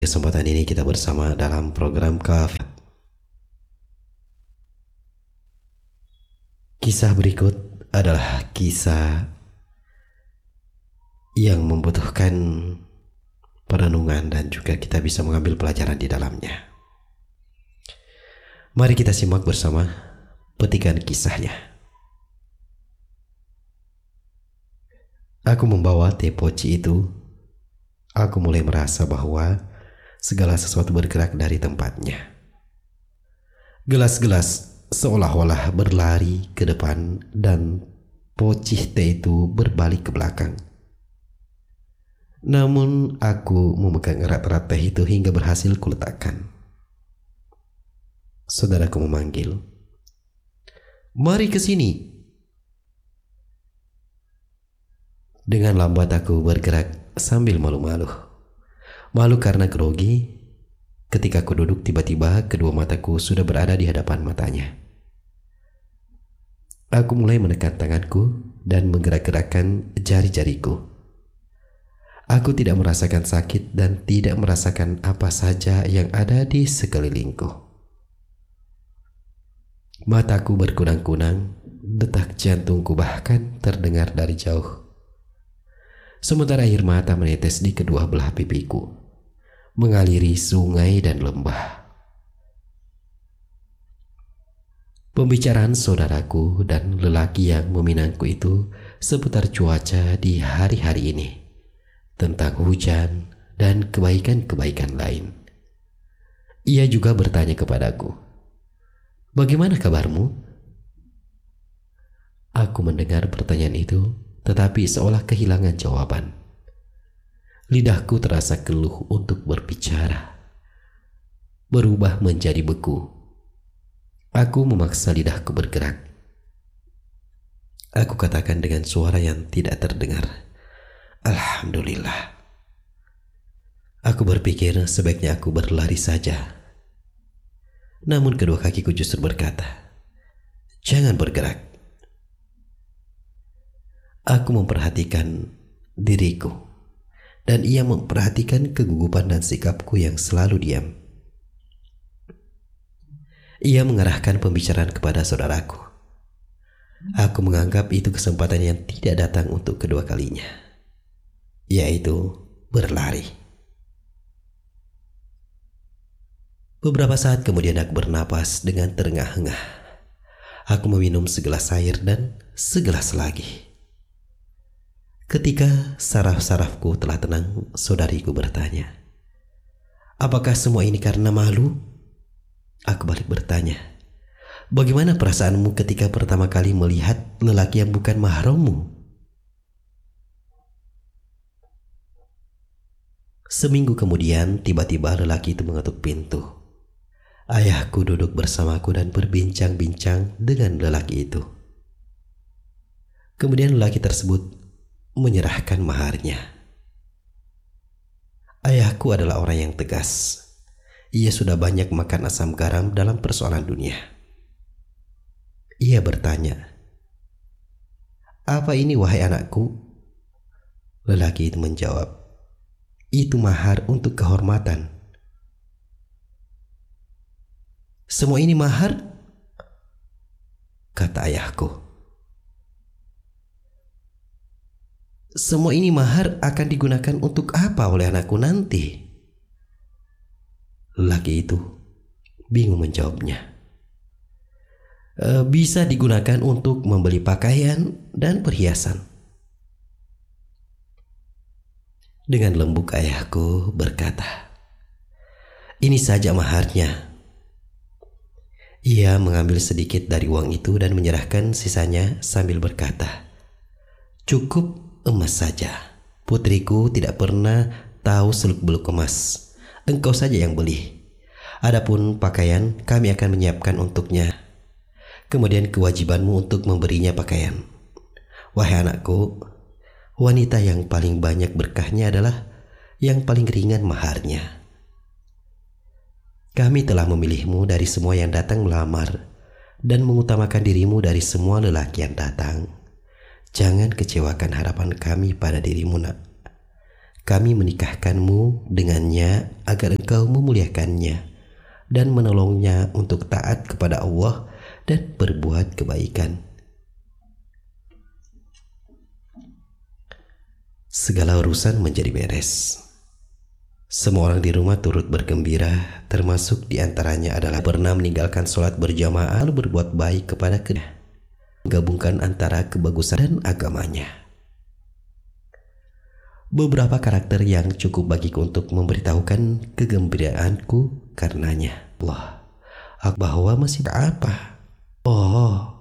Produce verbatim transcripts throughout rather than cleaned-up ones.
Kesempatan ini kita bersama dalam program Kafe. Kisah berikut adalah kisah yang membutuhkan perenungan dan juga kita bisa mengambil pelajaran di dalamnya. Mari kita simak bersama petikan kisahnya. Aku membawa teh poci itu. Aku mulai merasa bahwa segala sesuatu bergerak dari tempatnya. Gelas-gelas seolah-olah berlari ke depan dan pocih teh itu berbalik ke belakang. Namun aku memegang erat-erat teh itu hingga berhasil kuletakkan. Saudaraku memanggil, "Mari ke sini." Dengan lambat aku bergerak sambil malu-malu. Malu karena grogi. Ketika aku duduk, tiba-tiba kedua mataku sudah berada di hadapan matanya. Aku mulai menekan tanganku dan menggerak-gerakkan jari-jariku. Aku tidak merasakan sakit dan tidak merasakan apa saja yang ada di sekelilingku. Mataku berkunang-kunang, detak jantungku bahkan terdengar dari jauh. Sementara air mata menetes di kedua belah pipiku, mengaliri sungai dan lembah. Pembicaraan saudaraku dan lelaki yang meminangku itu seputar cuaca di hari-hari ini, tentang hujan dan kebaikan-kebaikan lain. Ia juga bertanya kepadaku, "Bagaimana kabarmu?" Aku mendengar pertanyaan itu, tetapi seolah kehilangan jawaban. Lidahku terasa keluh untuk berbicara, berubah menjadi beku. Aku memaksa lidahku bergerak. Aku katakan dengan suara yang tidak terdengar, "Alhamdulillah." Aku berpikir sebaiknya aku berlari saja. Namun kedua kakiku justru berkata, "Jangan bergerak." Aku memperhatikan diriku, dan ia memperhatikan kegugupan dan sikapku yang selalu diam. Ia mengarahkan pembicaraan kepada saudaraku. Aku menganggap itu kesempatan yang tidak datang untuk kedua kalinya, yaitu berlari. Beberapa saat kemudian aku bernapas dengan terengah-engah. Aku meminum segelas air dan segelas lagi. Ketika saraf-sarafku telah tenang, saudariku bertanya, "Apakah semua ini karena malu?" Aku balik bertanya, "Bagaimana perasaanmu ketika pertama kali melihat lelaki yang bukan mahrammu?" Seminggu kemudian, tiba-tiba lelaki itu mengetuk pintu. Ayahku duduk bersamaku dan berbincang-bincang dengan lelaki itu. Kemudian lelaki tersebut menyerahkan maharnya. Ayahku adalah orang yang tegas. Ia sudah banyak makan asam garam dalam persoalan dunia. Ia bertanya, "Apa ini wahai anakku?" Lelaki itu menjawab, "Itu mahar untuk kehormatan." "Semua ini mahar?" kata ayahku. "Semua ini mahar akan digunakan untuk apa oleh anakku nanti?" Lelaki itu bingung menjawabnya. "E, bisa digunakan untuk membeli pakaian dan perhiasan." Dengan lembut ayahku berkata, "Ini saja maharnya." Ia mengambil sedikit dari uang itu dan menyerahkan sisanya sambil berkata, "Cukup emas saja. Putriku tidak pernah tahu seluk-beluk emas. Engkau saja yang beli. Adapun pakaian kami akan menyiapkan untuknya. Kemudian kewajibanmu untuk memberinya pakaian. Wahai anakku, wanita yang paling banyak berkahnya adalah yang paling ringan maharnya. Kami telah memilihmu dari semua yang datang melamar dan mengutamakan dirimu dari semua lelaki yang datang. Jangan kecewakan harapan kami pada dirimu, nak. Kami menikahkanmu dengannya agar engkau memuliakannya dan menolongnya untuk taat kepada Allah dan berbuat kebaikan. Segala urusan menjadi beres. Semua orang di rumah turut bergembira, termasuk diantaranya adalah pernah meninggalkan sholat berjamaah lalu berbuat baik kepada kedua, menggabungkan antara kebagusan dan agamanya. Beberapa karakter yang cukup bagiku untuk memberitahukan kegembiraanku karenanya. Allah, bahwa masih apa? Oh,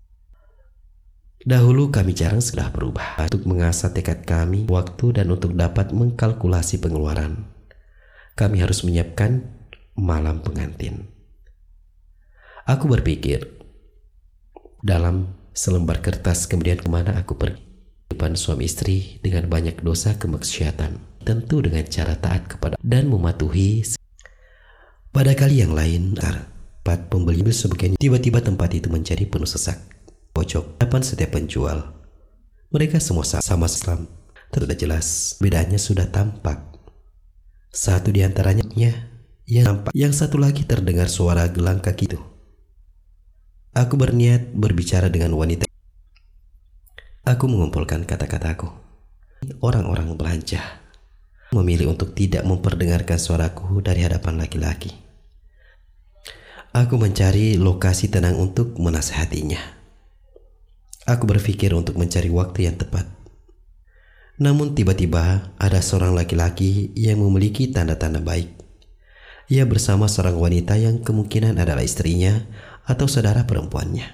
dahulu kami jarang sudah berubah untuk mengasah tekad kami, waktu dan untuk dapat mengkalkulasi pengeluaran. Kami harus menyiapkan malam pengantin. Aku berpikir dalam selembar kertas, kemudian kemana aku pergi. Depan suami istri dengan banyak dosa kemaksiatan, tentu dengan cara taat kepada dan mematuhi. Pada kali yang lain, tempat pembeli sebagainya, tiba-tiba tempat itu menjadi penuh sesak. Pojok depan setiap penjual, mereka semua sama Islam. Tidak jelas, bedanya sudah tampak. Satu di antaranya yang nampak, yang satu lagi terdengar suara gelang kaki itu. Aku berniat berbicara dengan wanita. Aku mengumpulkan kata-kataku. Orang-orang belanja memilih untuk tidak memperdengarkan suaraku dari hadapan laki-laki. Aku mencari lokasi tenang untuk menasihatinya. Aku berpikir untuk mencari waktu yang tepat. Namun tiba-tiba ada seorang laki-laki yang memiliki tanda-tanda baik. Ia bersama seorang wanita yang kemungkinan adalah istrinya atau saudara perempuannya.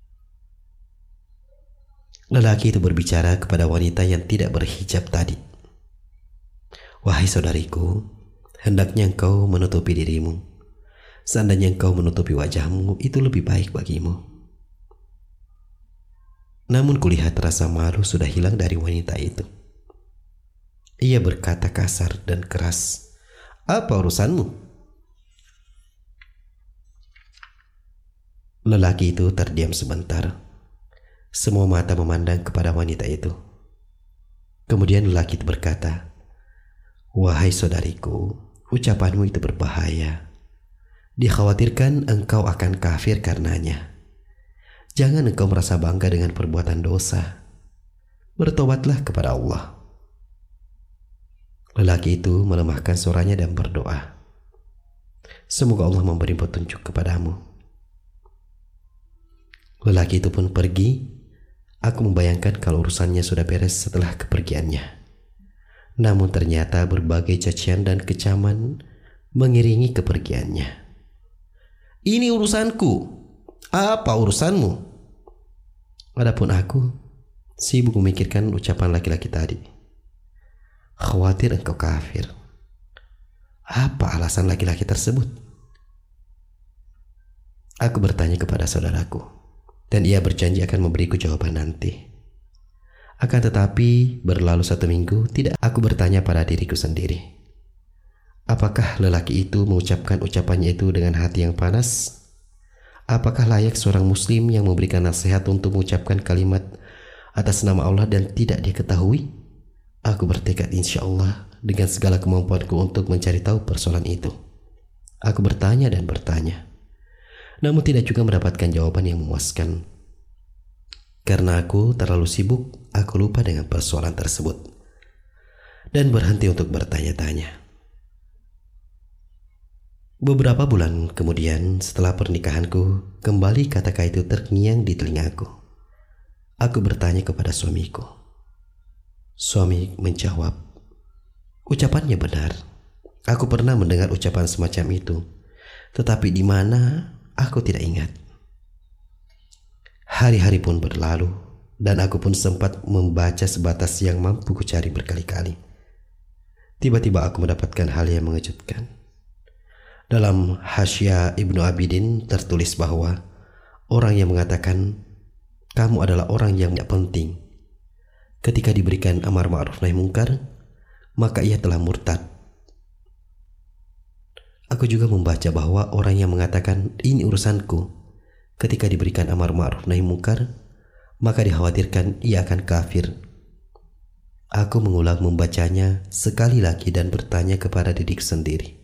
Lelaki itu berbicara kepada wanita yang tidak berhijab tadi. Wahai saudariku, hendaknya engkau menutupi dirimu. Seandainya engkau menutupi wajahmu, itu lebih baik bagimu. Namun kulihat rasa malu sudah hilang dari wanita itu. Ia berkata kasar dan keras, "Apa urusanmu?" Lelaki itu terdiam sebentar. Semua mata memandang kepada wanita itu. Kemudian lelaki itu berkata, "Wahai saudariku, ucapanmu itu berbahaya. Dikhawatirkan engkau akan kafir karenanya. Jangan engkau merasa bangga dengan perbuatan dosa. Bertobatlah kepada Allah." Lelaki itu melemahkan suaranya dan berdoa, "Semoga Allah memberi petunjuk kepadamu." Lelaki itu pun pergi. Aku membayangkan kalau urusannya sudah beres setelah kepergiannya. Namun ternyata berbagai cacian dan kecaman mengiringi kepergiannya. "Ini urusanku, apa urusanmu?" Adapun aku sibuk memikirkan ucapan laki-laki tadi. Khawatir engkau kafir. Apa alasan laki-laki tersebut? Aku bertanya kepada saudaraku, dan ia berjanji akan memberiku jawaban nanti. Akan tetapi berlalu satu minggu, tidak. Aku bertanya pada diriku sendiri, apakah lelaki itu mengucapkan ucapannya itu dengan hati yang panas? Apakah layak seorang muslim yang memberikan nasihat untuk mengucapkan kalimat atas nama Allah dan tidak diketahui? Aku bertekad insya Allah dengan segala kemampuanku untuk mencari tahu persoalan itu. Aku bertanya dan bertanya, namun tidak juga mendapatkan jawaban yang memuaskan. Karena aku terlalu sibuk, aku lupa dengan persoalan tersebut dan berhenti untuk bertanya-tanya. Beberapa bulan kemudian setelah pernikahanku, kembali kata-kata itu terngiang di telingaku. Aku bertanya kepada suamiku. Suami menjawab, ucapannya benar. Aku pernah mendengar ucapan semacam itu, tetapi di mana aku tidak ingat. Hari-hari pun berlalu dan aku pun sempat membaca sebatas yang mampu kucari berkali-kali. Tiba-tiba aku mendapatkan hal yang mengejutkan. Dalam Hasyiah Ibnu Abidin tertulis bahwa orang yang mengatakan kamu adalah orang yang tidak penting, ketika diberikan amar ma'ruf nahi mungkar, maka ia telah murtad. Aku juga membaca bahwa orang yang mengatakan ini urusanku, ketika diberikan amar ma'ruf nahi mungkar, maka dikhawatirkan ia akan kafir. Aku mengulang membacanya sekali lagi dan bertanya kepada diriku sendiri.